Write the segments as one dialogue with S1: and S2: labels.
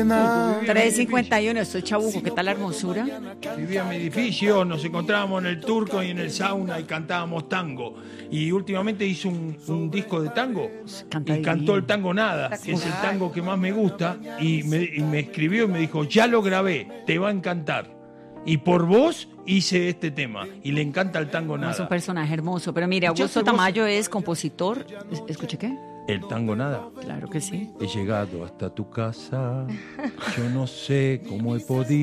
S1: 3:51, estoy Chabuco, ¿qué tal la hermosura?
S2: Vivía en mi edificio, nos encontrábamos en el Turco y en el sauna y cantábamos tango. Y últimamente hizo un disco de tango y cantó el tango Nada, que es el tango que más me gusta. Y me escribió y me dijo, ya lo grabé, te va a encantar. Y por vos hice este tema y le encanta el tango Nada.
S1: Es un personaje hermoso, pero mire, Augusto Tamayo es compositor. ¿Escuché qué?
S2: ¿El tango Nada?
S1: Claro que sí.
S2: He llegado hasta tu casa, yo no sé cómo he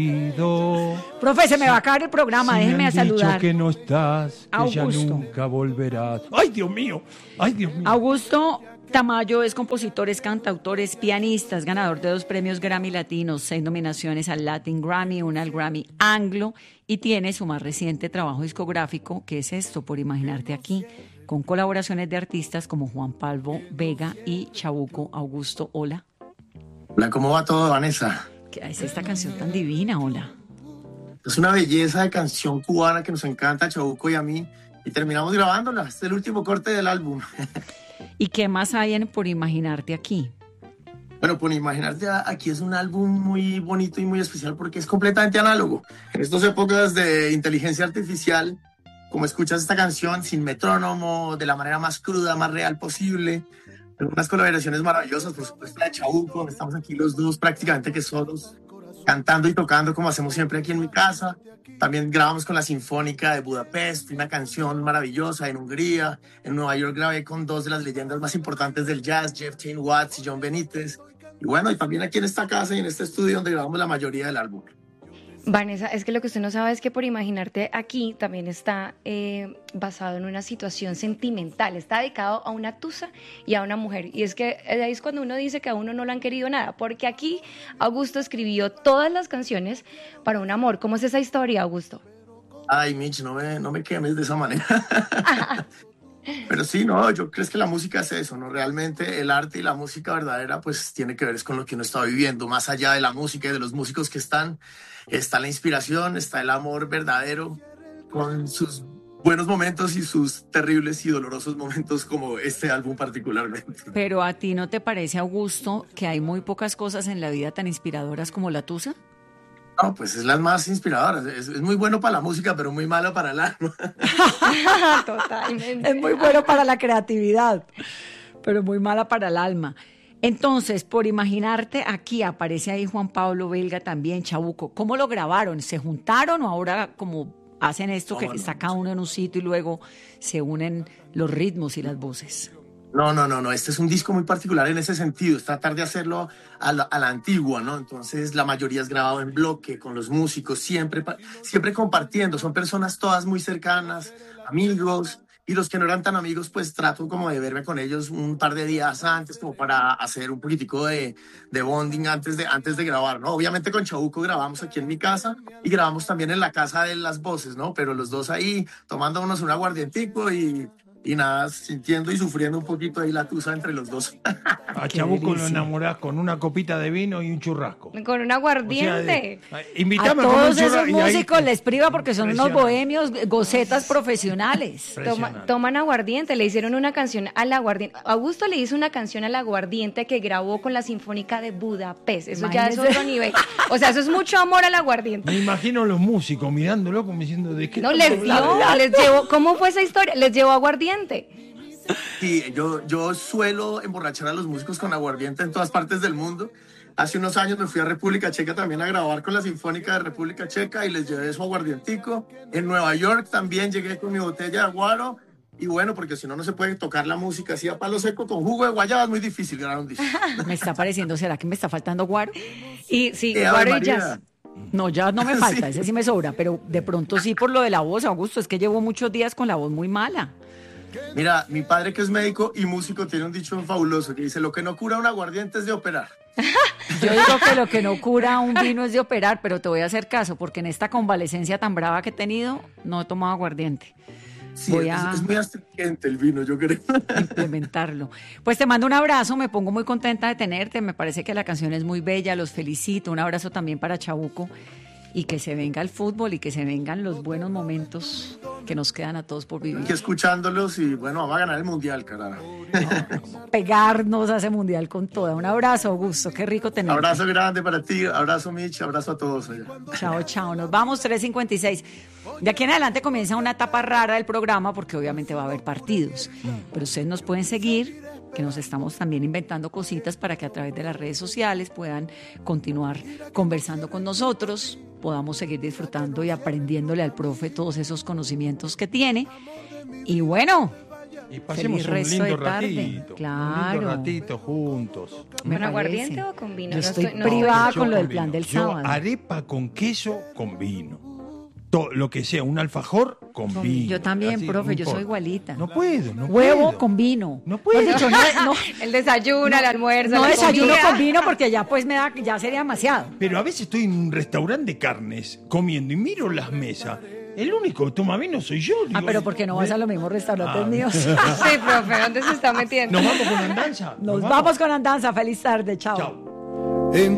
S2: podido.
S1: Profe, se me va a acabar el programa,
S2: si
S1: déjeme
S2: me han
S1: saludar.
S2: Dicho que no estás, que
S1: Augusto.
S2: ya nunca volverás. ¡Ay, Dios mío! ¡Ay, Dios mío!
S1: Augusto Tamayo es compositor, es cantautor, es pianista, es ganador de 2 premios Grammy Latinos, 6 nominaciones al Latin Grammy, 1 al Grammy Anglo, y tiene su más reciente trabajo discográfico, que es esto, Por Imaginarte Aquí, con colaboraciones de artistas como Juan Pablo Vega y Chabuco. Augusto, hola.
S3: Hola, ¿cómo va todo, Vanessa?
S1: ¿Qué es esta canción tan divina? Hola.
S3: Es una belleza de canción cubana que nos encanta a Chabuco y a mí, y terminamos grabándola. Este es el último corte del álbum.
S1: ¿Y qué más hay en Por Imaginarte Aquí?
S3: Bueno, Por Imaginarte Aquí es un álbum muy bonito y muy especial porque es completamente análogo. En estas épocas de inteligencia artificial, como escuchas esta canción sin metrónomo, de la manera más cruda, más real posible, unas colaboraciones maravillosas, por supuesto la de Chabuco, estamos aquí los dos prácticamente que solos, cantando y tocando como hacemos siempre aquí en mi casa. También grabamos con la Sinfónica de Budapest, una canción maravillosa en Hungría. En Nueva York grabé con 2 de las leyendas más importantes del jazz, Jeff Tain Watts y John Benítez. Y bueno, y también aquí en esta casa y en este estudio donde grabamos la mayoría del álbum.
S4: Vanessa, es que lo que usted no sabe es que Por Imaginarte Aquí también está basado en una situación sentimental, está dedicado a una tusa y a una mujer, y es que ahí es cuando uno dice que a uno no le han querido nada, porque aquí Augusto escribió todas las canciones para un amor. ¿Cómo es esa historia, Augusto?
S3: Ay, Mitch, no me quemes de esa manera. Pero sí, no, yo creo que la música es eso, ¿no? Realmente el arte y la música verdadera pues tiene que ver es con lo que uno está viviendo, más allá de la música y de los músicos que está la inspiración, está el amor verdadero, con sus buenos momentos y sus terribles y dolorosos momentos como este álbum particularmente.
S1: Pero ¿a ti no te parece, Augusto, que hay muy pocas cosas en la vida tan inspiradoras como la tusa?
S3: No, pues es las más inspiradoras. Es muy bueno para la música, pero muy malo para el alma.
S4: Totalmente.
S1: Es muy bueno para la creatividad, pero muy mala para el alma. Entonces, Por Imaginarte Aquí, aparece ahí Juan Pablo Vega también, Chabuco. ¿Cómo lo grabaron? ¿Se juntaron o ahora como hacen esto que está cada uno en un sitio y luego se unen los ritmos y las voces?
S3: No. Este es un disco muy particular en ese sentido. Es tratar de hacerlo a la antigua, ¿no? Entonces, la mayoría es grabado en bloque, con los músicos, siempre compartiendo. Son personas todas muy cercanas, amigos. Y los que no eran tan amigos, pues trato como de verme con ellos un par de días antes, como para hacer un poquitico de bonding antes de grabar, ¿no? Obviamente con Chabuco grabamos aquí en mi casa y grabamos también en la casa de las voces, ¿no? Pero los dos ahí tomándonos un aguardientico y nada, sintiendo y sufriendo un poquito ahí la tusa entre los dos.
S2: A Chabuco lo enamorás con una copita de vino y un churrasco.
S4: Con un aguardiente.
S2: O sea, invítame
S1: a todos
S2: comer
S1: esos
S2: churrasco y ahí-
S1: músicos les priva porque son unos bohemios, gocetas profesionales.
S4: Toman aguardiente, le hicieron una canción al aguardiente. Augusto le hizo una canción al aguardiente que grabó con la Sinfónica de Budapest. Eso ya es
S1: Imagínese.
S4: otro nivel. O sea, eso es mucho amor al aguardiente.
S2: Me imagino los músicos mirándolo como diciendo de qué.
S4: No, les llevó, ¿cómo fue esa historia? Les llevó aguardiente.
S3: Sí, yo suelo emborrachar a los músicos con aguardiente en todas partes del mundo. Hace unos años me fui a República Checa también a grabar con la Sinfónica de República Checa y les llevé su aguardientico. En Nueva York también llegué con mi botella de aguaro. Y bueno, porque si no, no se puede tocar la música así a palo seco con jugo de guayaba, es muy difícil grabar un disco.
S1: Me está pareciendo, ¿será que me está faltando guaro?
S4: Y sí,
S3: Ave
S4: guaro y
S3: María.
S4: jazz.
S1: No, ya no me falta,
S3: Sí.
S1: ese sí me sobra, pero de pronto sí por lo de la voz, Augusto, es que llevo muchos días con la voz muy mala.
S3: Mira, mi padre que es médico y músico tiene un dicho fabuloso que dice, lo que no cura un aguardiente es de operar.
S1: Yo digo que lo que no cura un vino es de operar, pero te voy a hacer caso, porque en esta convalecencia tan brava que he tenido, no he tomado aguardiente.
S3: Sí,
S1: Voy a
S3: es muy astringente el vino, yo creo.
S1: implementarlo. Pues te mando un abrazo, me pongo muy contenta de tenerte, me parece que la canción es muy bella, los felicito, un abrazo también para Chabuco y que se venga el fútbol y que se vengan los buenos momentos que nos quedan a todos por vivir.
S3: Aquí escuchándolos y bueno, vamos a ganar el mundial, carajo.
S1: Pegarnos a ese mundial con toda. Un abrazo, Augusto, qué rico tenerte.
S3: Abrazo grande para ti, abrazo Mitch, abrazo a todos allá.
S1: Chao, chao, nos vamos, 3:56. De aquí en adelante comienza una etapa rara del programa porque obviamente va a haber partidos, pero ustedes nos pueden seguir, que nos estamos también inventando cositas para que a través de las redes sociales puedan continuar conversando con nosotros, podamos seguir disfrutando y aprendiéndole al profe todos esos conocimientos que tiene. Y bueno,
S2: y pasemos un lindo ratito.
S1: Claro.
S2: Un lindo ratito juntos.
S4: ¿Con aguardiente o con vino?
S1: Yo estoy privada con lo del plan del
S2: yo
S1: sábado.
S2: Arepa con queso con vino. Todo lo que sea, un alfajor con vino.
S1: Yo también,
S2: así,
S1: profe, yo
S2: importa.
S1: soy igualita.
S2: No puedo.
S1: Huevo
S2: puedo.
S1: con vino.
S2: No puedo.
S1: Dicho, no,
S4: El desayuno, el almuerzo,
S1: no
S4: la
S1: desayuno
S4: comida.
S1: con vino porque ya pues ya sería demasiado.
S2: Pero a veces estoy en un restaurante de carnes comiendo y miro las mesas. El único que toma vino soy yo. Digo,
S1: Pero porque no vas a los mismos restaurantes míos.
S4: Sí, profe, ¿dónde se está metiendo?
S2: ¿Nos vamos con andanza?
S1: Nos vamos con andanza. Feliz tarde. Chao.
S2: Chao.